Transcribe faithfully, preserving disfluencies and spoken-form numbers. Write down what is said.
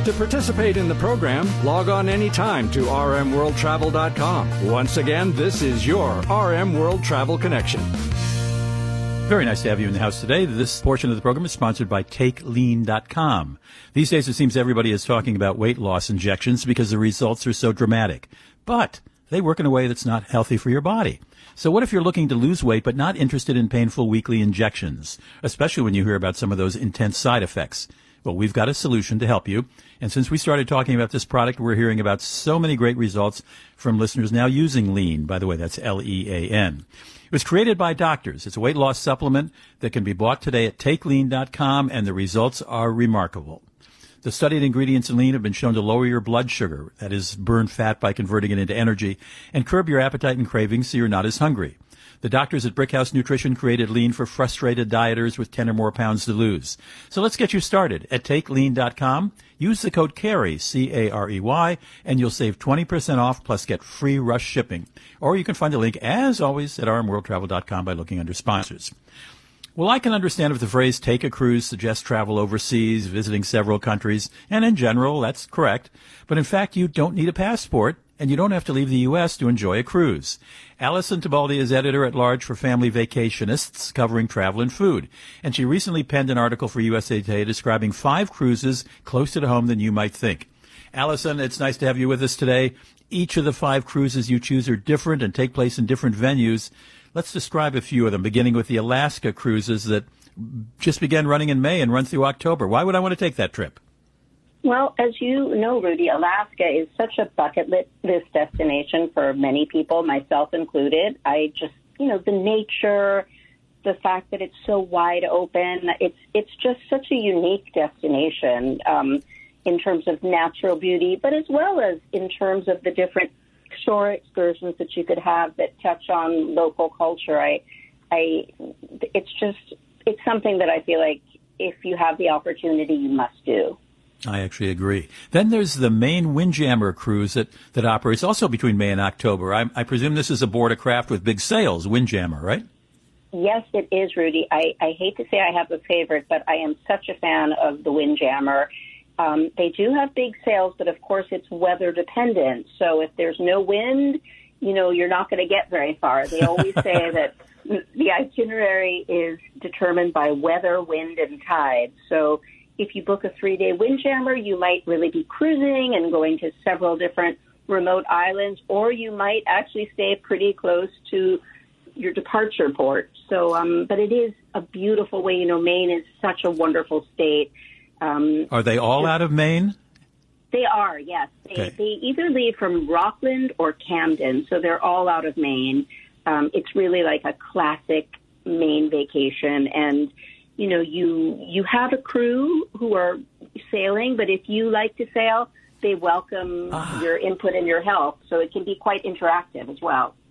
To participate in the program, log on anytime to r m world travel dot com. Once again, this is your R M World Travel Connection. Very nice to have you in the house today. This portion of the program is sponsored by take lean dot com. These days it seems everybody is talking about weight loss injections because the results are so dramatic. But they work in a way that's not healthy for your body. So what if you're looking to lose weight but not interested in painful weekly injections, especially when you hear about some of those intense side effects? Well, we've got a solution to help you. And since we started talking about this product, we're hearing about so many great results from listeners now using Lean. By the way, that's L E A N. It was created by doctors. It's a weight loss supplement that can be bought today at take lean dot com, and the results are remarkable. The studied ingredients in Lean have been shown to lower your blood sugar, that is, burn fat by converting it into energy, and curb your appetite and cravings so you're not as hungry. The doctors at Brickhouse Nutrition created Lean for frustrated dieters with ten or more pounds to lose. So let's get you started at take lean dot com. Use the code CAREY, C A R E Y, and you'll save twenty percent off plus get free rush shipping. Or you can find the link, as always, at r m world travel dot com by looking under sponsors. Well, I can understand if the phrase take a cruise suggests travel overseas, visiting several countries, and in general, that's correct. But in fact, you don't need a passport, and you don't have to leave the U S to enjoy a cruise. Allison Tibaldi is editor-at-large for Family Vacationists, covering travel and food. And she recently penned an article for U S A Today describing five cruises closer to home than you might think. Allison, it's nice to have you with us today. Each of the five cruises you choose are different and take place in different venues. Let's describe a few of them, beginning with the Alaska cruises that just began running in May and run through October. Why would I want to take that trip? Well, as you know, Rudy, Alaska is such a bucket list destination for many people, myself included. I just, you know, the nature, the fact that it's so wide open, it's it's just such a unique destination um, in terms of natural beauty, but as well as in terms of the different shore excursions that you could have that touch on local culture. I, I, it's just, it's something that I feel like if you have the opportunity, you must do. I actually agree. Then there's the Maine Windjammer cruise that, that operates also between May and October. I, I presume this is aboard a craft with big sails, Windjammer, right? Yes, it is, Rudy. I, I hate to say I have a favorite, but I am such a fan of the Windjammer. Um, they do have big sails, but of course it's weather dependent. So if there's no wind, you know, you're not going to get very far. They always say that the itinerary is determined by weather, wind, and tide. So if you book a three-day Windjammer, you might really be cruising and going to several different remote islands, or you might actually stay pretty close to your departure port. So, um, but it is a beautiful way. You know, Maine is such a wonderful state. Um, are they all out of Maine? They are, yes. They, okay. they either leave from Rockland or Camden, so they're all out of Maine. Um, it's really like a classic Maine vacation, and you know, you you have a crew who are sailing, but if you like to sail, they welcome ah. your input and your help, so it can be quite interactive as well.